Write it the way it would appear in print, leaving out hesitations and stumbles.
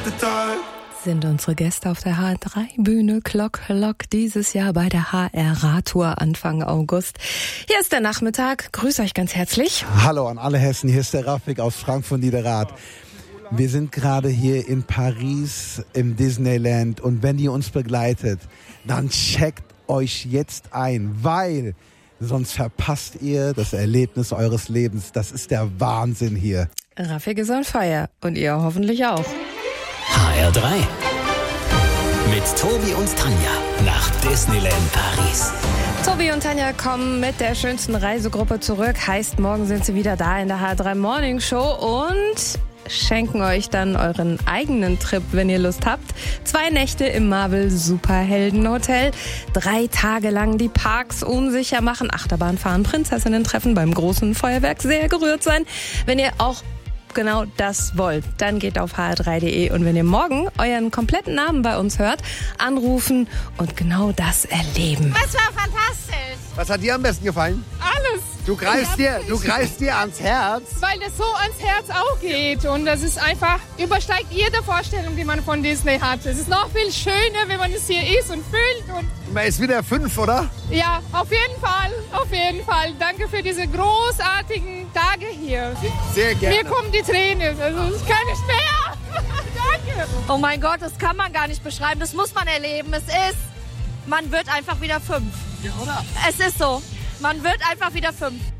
Sind unsere Gäste auf der HR3-Bühne Clock dieses Jahr bei der HR-Radtour Anfang August. Hier ist der Nachmittag. Grüße euch ganz herzlich. Hallo an alle Hessen, hier ist der Rafik aus Frankfurt Niederrad. Wir sind gerade hier in Paris im Disneyland und wenn ihr uns begleitet, dann checkt euch jetzt ein, weil sonst verpasst ihr das Erlebnis eures Lebens. Das ist der Wahnsinn hier. Rafik ist on fire und ihr hoffentlich auch. HR3 mit Tobi und Tanja nach Disneyland Paris. Tobi und Tanja kommen mit der schönsten Reisegruppe zurück. Heißt, morgen sind sie wieder da in der HR3 Morning Show und schenken euch dann euren eigenen Trip, wenn ihr Lust habt. 2 Nächte im Marvel Superhelden Hotel. 3 Tage lang die Parks unsicher machen, Achterbahn fahren, Prinzessinnen treffen, beim großen Feuerwerk sehr gerührt sein. Wenn ihr auch genau das wollt, dann geht auf hr3.de und wenn ihr morgen euren kompletten Namen bei uns hört, anrufen und genau das erleben. Das war fantastisch. Was hat dir am besten gefallen? Alles. Du greifst dir ans Herz. Weil das so ans Herz auch geht und das ist einfach, übersteigt jede Vorstellung, die man von Disney hat. Es ist noch viel schöner, wenn man es hier ist und fühlt. Und Man ist wieder 5, oder? ja, auf jeden Fall, auf jeden Fall. Danke für diese großartigen Tage hier. Sehr gerne. Mir kommen die Tränen, also ich kann nicht mehr. Danke. Oh mein Gott, das kann man gar nicht beschreiben. Das muss man erleben. Man wird einfach wieder 5. Ja, oder? Es ist so. Man wird einfach wieder 5.